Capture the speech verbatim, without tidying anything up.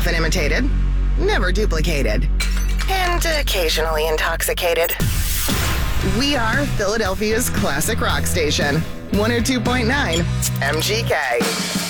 Often imitated, never duplicated, and occasionally intoxicated. We are Philadelphia's classic rock station, one oh two point nine M G K.